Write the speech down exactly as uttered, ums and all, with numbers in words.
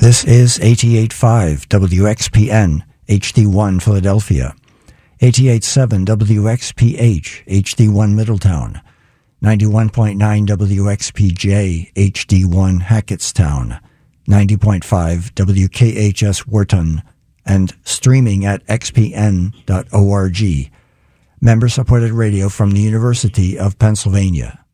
This is eighty-eight point five W X P N, H D one Philadelphia, eighty-eight point seven W X P H, H D one Middletown, ninety-one point nine W X P J, H D one Hackettstown, ninety point five W K H S Wharton, and streaming at x p n dot org. Member-supported radio from the University of Pennsylvania.